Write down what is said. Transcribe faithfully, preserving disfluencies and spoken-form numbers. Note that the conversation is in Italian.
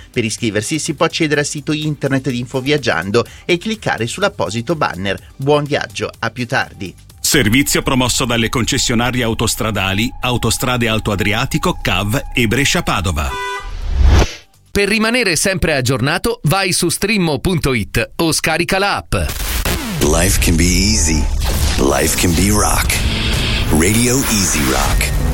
Per iscriversi si può accedere al sito internet di Infoviaggiando e cliccare sull'apposito banner. Buon viaggio, a più tardi. Servizio promosso dalle concessionarie autostradali Autostrade Alto Adriatico, C A V e Brescia-Padova. Per rimanere sempre aggiornato, vai su streammo punto it o scarica la app. Life can be easy. Life can be rock. Radio Easy Rock.